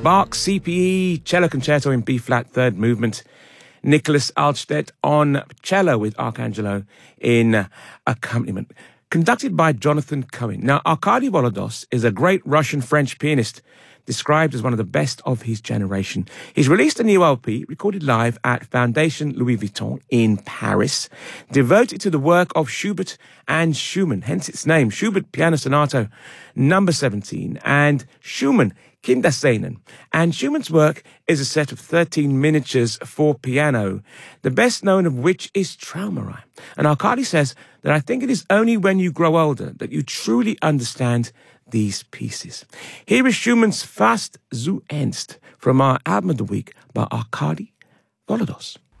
Bach CPE Cello Concerto in B-flat, third movement. Nicholas Alstedt on cello with Arcangelo in accompaniment. Conducted by Jonathan Cohen. Now, Arkady Volodos is a great Russian-French pianist, described as one of the best of his generation. He's released a new LP, recorded live at Foundation Louis Vuitton in Paris, devoted to the work of Schubert and Schumann, hence its name, Schubert Piano Sonato number 17, and Schumann Kinderszenen. And Schumann's work is a set of 13 miniatures for piano, the best known of which is Traumerei. And Arkady says that I think it is only when you grow older that you truly understand these pieces. Here is Schumann's Fast zu Ernst from our album of the week by Arkady Volodos.